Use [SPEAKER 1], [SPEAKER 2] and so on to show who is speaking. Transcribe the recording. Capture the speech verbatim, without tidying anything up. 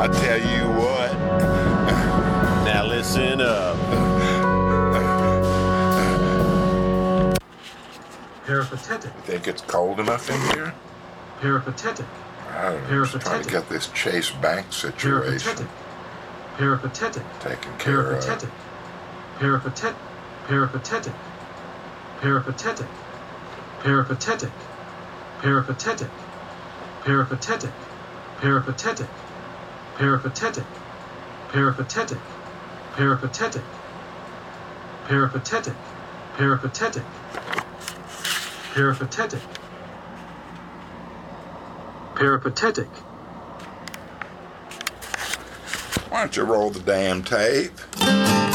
[SPEAKER 1] I tell you what. Now listen up.
[SPEAKER 2] Peripatetic.
[SPEAKER 1] You think it's cold enough in here?
[SPEAKER 2] Peripatetic.
[SPEAKER 1] I don't know, I'm just trying to get this Chase Bank situation
[SPEAKER 2] Peripatetic.
[SPEAKER 1] taken care of.
[SPEAKER 2] Peripatetic. Peripatetic. Peripatetic. Peripatetic. Peripatetic. Peripatetic. Peripatetic. Peripatetic. Peripatetic. Peripatetic. Peripatetic. Peripatetic. Peripatetic. Peripatetic. Peripatetic.
[SPEAKER 1] Why don't you roll the damn tape?